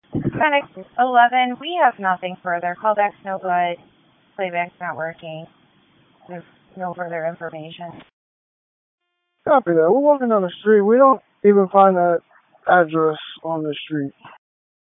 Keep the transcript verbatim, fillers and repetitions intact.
Panic eleven, we have nothing further. Callback's no good. Playback's not working. There's no further information. Copy that. We're walking down the street. We don't even find that address on the street.